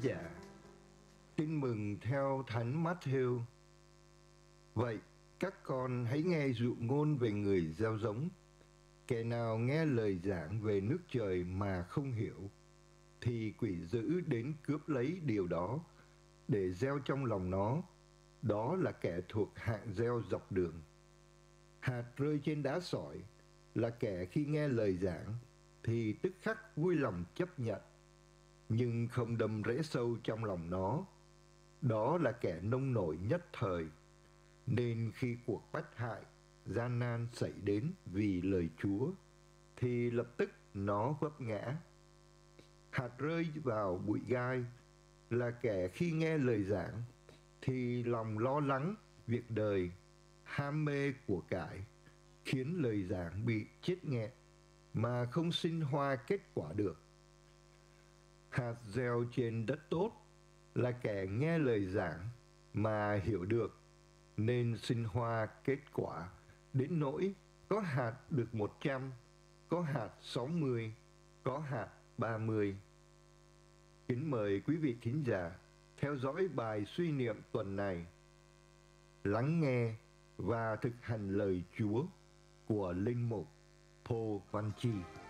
giả. Tin mừng theo Thánh Matthew. Vậy các con hãy nghe dụ ngôn về người gieo giống. Kẻ nào nghe lời giảng về nước trời mà không hiểu, thì quỷ dữ đến cướp lấy điều đó để gieo trong lòng nó. Đó là kẻ thuộc hạng gieo dọc đường. Hạt rơi trên đá sỏi là kẻ khi nghe lời giảng thì tức khắc vui lòng chấp nhận, nhưng không đâm rễ sâu trong lòng nó. Đó là kẻ nông nổi nhất thời, nên khi cuộc bách hại, gian nan xảy đến vì lời Chúa, thì lập tức nó vấp ngã. Hạt rơi vào bụi gai là kẻ khi nghe lời giảng thì lòng lo lắng việc đời, ham mê của cải, khiến lời giảng bị chết nghẹn mà không sinh hoa kết quả được. Hạt gieo trên đất tốt là kẻ nghe lời giảng mà hiểu được, nên sinh hoa kết quả, đến nỗi có hạt được 100, có hạt 60, có hạt 30. Kính mời quý vị thính giả theo dõi bài suy niệm tuần này, lắng nghe và thực hành lời Chúa của Linh mục Paul Văn Chi.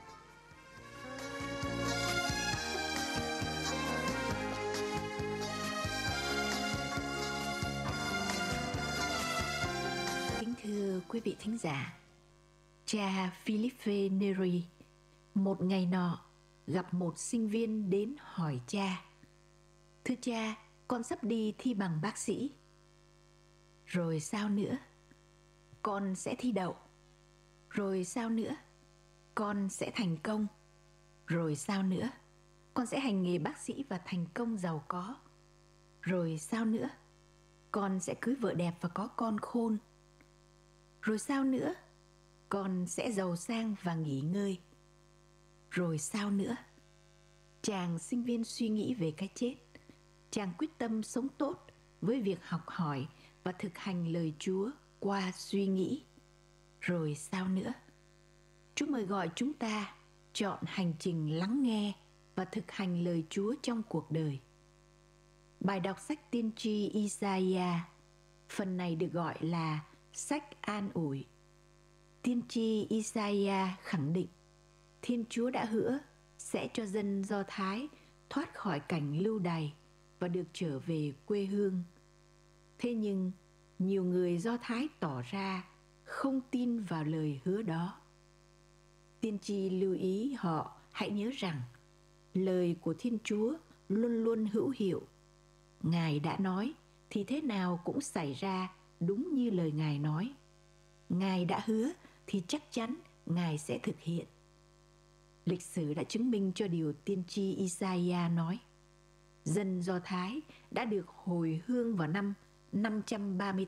Kính thưa quý vị thính giả, cha Philippe Neri một ngày nọ gặp một sinh viên đến hỏi cha: "Thưa cha, con sắp đi thi bằng bác sĩ." "Rồi sao nữa?" "Con sẽ thi đậu." "Rồi sao nữa?" "Con sẽ thành công." "Rồi sao nữa?" "Con sẽ hành nghề bác sĩ và thành công giàu có." "Rồi sao nữa?" "Con sẽ cưới vợ đẹp và có con khôn." "Rồi sao nữa?" "Con sẽ giàu sang và nghỉ ngơi." "Rồi sao nữa?" Chàng sinh viên suy nghĩ về cái chết. Chàng quyết tâm sống tốt với việc học hỏi và thực hành lời Chúa qua suy nghĩ. Rồi sao nữa? Chúa mời gọi chúng ta chọn hành trình lắng nghe và thực hành lời Chúa trong cuộc đời. Bài đọc sách tiên tri Isaiah, phần này được gọi là sách an ủi. Tiên tri Isaiah khẳng định Thiên Chúa đã hứa sẽ cho dân Do Thái thoát khỏi cảnh lưu đày và được trở về quê hương. Thế nhưng nhiều người Do Thái tỏ ra không tin vào lời hứa đó. Tiên tri lưu ý họ hãy nhớ rằng lời của Thiên Chúa luôn luôn hữu hiệu. Ngài đã nói thì thế nào cũng xảy ra đúng như lời Ngài nói. Ngài đã hứa thì chắc chắn Ngài sẽ thực hiện. Lịch sử đã chứng minh cho điều tiên tri Isaiah nói. Dân Do Thái đã được hồi hương vào năm 538